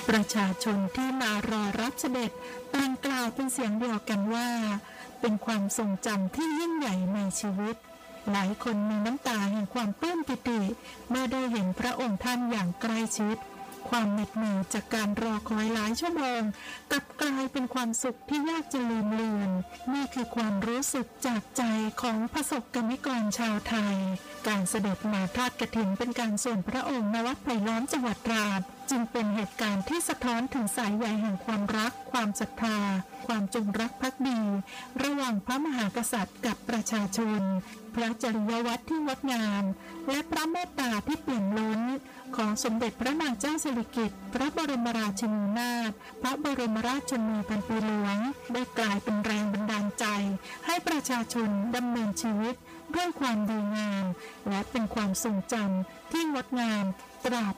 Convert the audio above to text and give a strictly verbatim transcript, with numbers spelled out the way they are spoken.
ประชาชนที่มารอรับเสด็จต่างกล่าวเป็นเสียงเดียวกันว่าเป็นความทรงจำที่ยิ่งใหญ่ในชีวิตหลายคนมีน้ำตาแห่งความปลื้มปิติเมื่อได้เห็นพระองค์ท่านอย่างใกล้ชิดความเหน็ดเหนื่อยจากการรอคอยหลายชั่วโมงกลับกลายเป็นความสุขที่ยากจะลืมเลือนนี่คือความรู้สึกจากใจของประสบกนิกรชาวไทยการเสด็จมาทอดกฐินเป็นการส่วนพระองค์ณวัดไผ่ล้อมจังหวัดตราดจึงเป็นเหตุการณ์ที่สะท้อนถึงสายใยแห่งความรักความศรัทธาความจงรักภักดีระหว่างพระมหากษัตริย์กับประชาชนพระจริยวัตรที่งดงามและพระเมตตาที่เปี่ยมล้นของสมเด็จพระนางเจ้าสิริกิติ์พระบรมราชินีนาถพระบรมราชชนนีพันปีหลวงได้กลายเป็นแรงบันดาลใจให้ประชาชนดำเนินชีวิตด้วยความดีงามและเป็นความทรงจำที่งดงามตราบ